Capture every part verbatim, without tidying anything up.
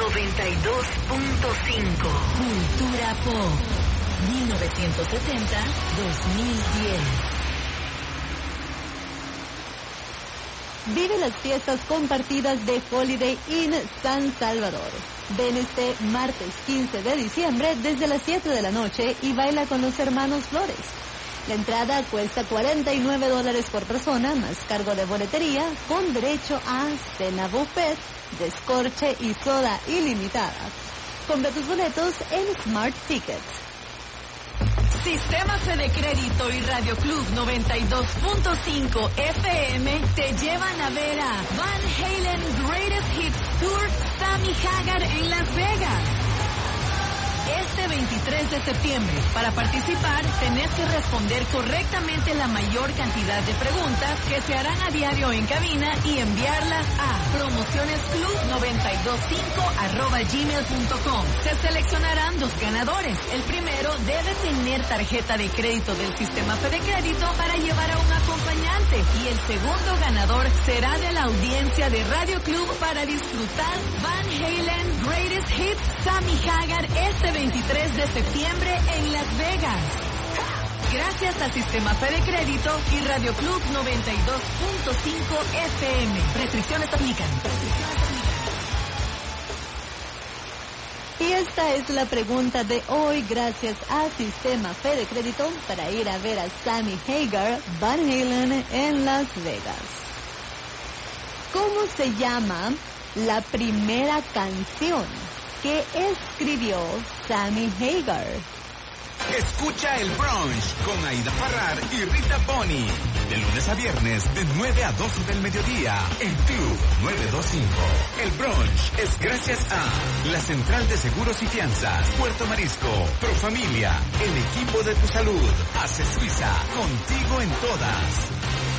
noventa y dos punto cinco. Cultura Pop. mil novecientos setenta a dos mil diez. Vive las fiestas compartidas de Holiday Inn San Salvador. Ven este martes quince de diciembre desde las siete de la noche y baila con los hermanos Flores. La entrada cuesta cuarenta y nueve dólares por persona, más cargo de boletería, con derecho a cena buffet, descorche y soda ilimitada. Compra tus boletos en Smart Tickets. Sistema Fede Crédito y Radio Club noventa y dos punto cinco F M te llevan a ver a Van Halen Greatest Hits Tour Sammy Hagar en Las Vegas. Este veintitrés de septiembre. Para participar, tenés que responder correctamente la mayor cantidad de preguntas que se harán a diario en cabina y enviarlas a promocionesclub noventa y dos punto cinco arroba gmail punto com. Se seleccionarán dos ganadores. El primero debe tener tarjeta de crédito del sistema Fede Crédito para llevar a un acompañante. Y el segundo ganador será de la audiencia de Radio Club para disfrutar Van Halen Greatest Hits Sammy Hagar este veintitrés de septiembre en Las Vegas. Gracias a Sistema Fede Crédito y Radio Club noventa y dos punto cinco F M. Restricciones aplican. Y esta es la pregunta de hoy gracias a Sistema Fede Crédito para ir a ver a Sammy Hagar, Van Halen en Las Vegas. ¿Cómo se llama la primera canción que escribió Sammy Hagar? Escucha el brunch con Aida Farrar y Rita Boni. De lunes a viernes, de nueve a doce del mediodía, en Club novecientos veinticinco. El brunch es gracias a la Central de Seguros y Fianzas, Puerto Marisco, Profamilia, el equipo de tu salud, Ace Suiza, contigo en todas.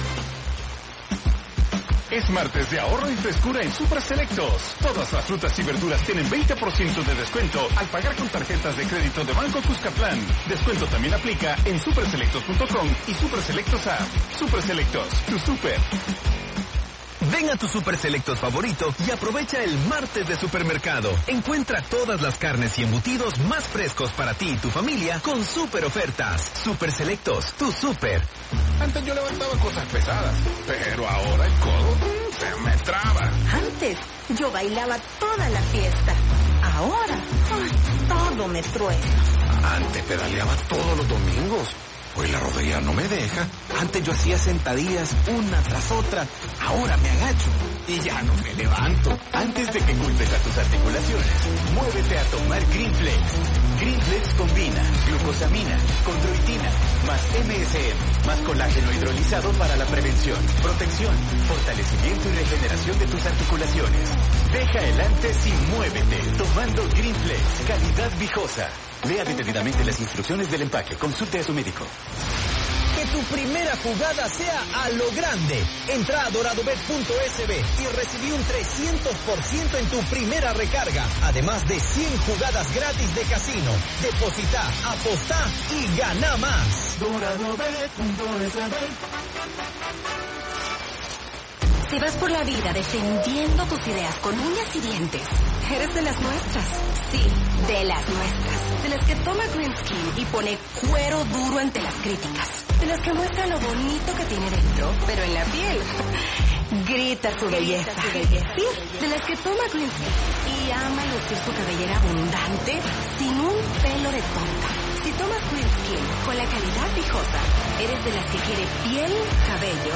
Es martes de ahorro y frescura en Super Selectos. Todas las frutas y verduras tienen veinte por ciento de descuento al pagar con tarjetas de crédito de Banco Cuscatlán. Descuento también aplica en super selectos punto com y Super Selectos App. Super Selectos, tu super. Ven a tu Super Selectos favorito y aprovecha el martes de supermercado. Encuentra todas las carnes y embutidos más frescos para ti y tu familia con super ofertas. Super Selectos, tu super. Antes yo levantaba cosas pesadas, pero ahora el codo se me traba. Antes yo bailaba toda la fiesta. Ahora, ay, todo me truena. Antes pedaleaba todos los domingos. Hoy la rodilla no me deja. Antes yo hacía sentadillas una tras otra. Ahora me agacho y ya no me levanto. Antes de que culpes a tus articulaciones, muévete a tomar Greenflex. Greenflex combina glucosamina, chondroitina, más M S M, más colágeno hidrolizado para la prevención, protección, fortalecimiento y regeneración de tus articulaciones. Deja el antes y muévete tomando Greenflex, calidad Vijosa. Lea detenidamente las instrucciones del empaque. Consulte a su médico. Que tu primera jugada sea a lo grande. Entra a doradobet punto es be y recibí un trescientos por ciento en tu primera recarga. Además de cien jugadas gratis de casino. Deposita, apostá y gana más. doradobet punto es be. Si vas por la vida defendiendo tus ideas con uñas y dientes, eres de las nuestras. Sí, de las nuestras. De las que toma Green Skin y pone cuero duro ante las críticas. De las que muestra lo bonito que tiene dentro, pero en la piel grita su belleza. Grita su belleza. Sí, de las que toma Green Skin y ama lucir su cabellera abundante sin un pelo de tonta. Si tomas Green Skin con la calidad Vijosa, eres de las que quiere piel, cabello